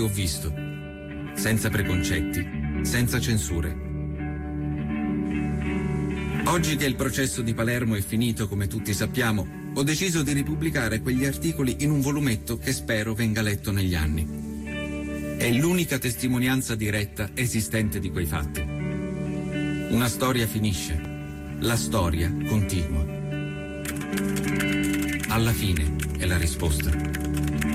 ho visto, senza preconcetti, senza censure. Oggi che il processo di Palermo è finito, come tutti sappiamo, ho deciso di ripubblicare quegli articoli in un volumetto che spero venga letto negli anni. È l'unica testimonianza diretta esistente di quei fatti. Una storia finisce, la storia continua. Alla fine è la risposta.